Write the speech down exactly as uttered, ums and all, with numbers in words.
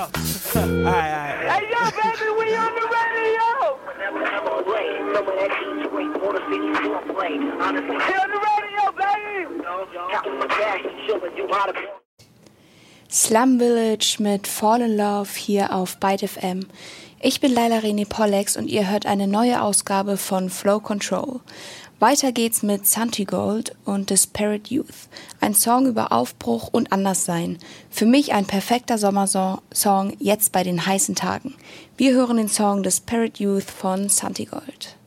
yo. Alright, alright. Hey, yo, baby, we on the radio. We on the radio, baby. Slum Village mit Fall in Love hier auf Byte F M. Ich bin Laila René Pollex und ihr hört eine neue Ausgabe von Flow Control. Weiter geht's mit Santigold und Disparate Youth. Ein Song über Aufbruch und Anderssein. Für mich ein perfekter Sommersong, jetzt bei den heißen Tagen. Wir hören den Song Disparate Youth von Santigold.